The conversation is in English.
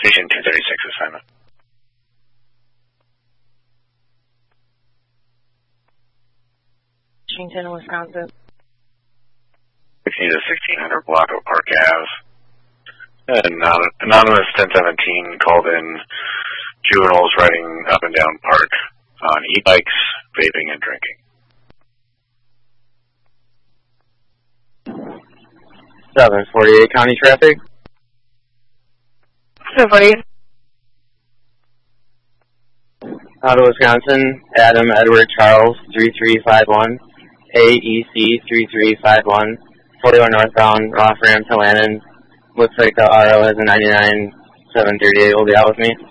Station 236 assignment. Washington, Wisconsin. 16 to 1600 block of Park Ave. Anonymous 1017 called in juveniles riding up and down Park on e-bikes, vaping, and drinking. 748 county traffic. 748. Out of Wisconsin, Adam Edward Charles 3351, AEC 3351, 41 northbound, off ramp to Lannon. Looks like the RO has a 99 738 will be out with me.